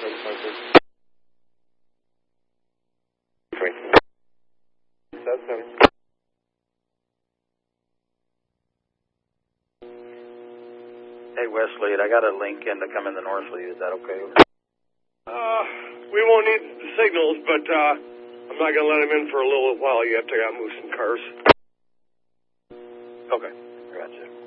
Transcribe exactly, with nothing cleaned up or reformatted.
Hey, Wesley, I got a link in to come in the north lead. Is that okay? Uh, we won't need the signals, but uh, I'm not going to let him in for a little while yet. I got to move some cars. Okay, gotcha.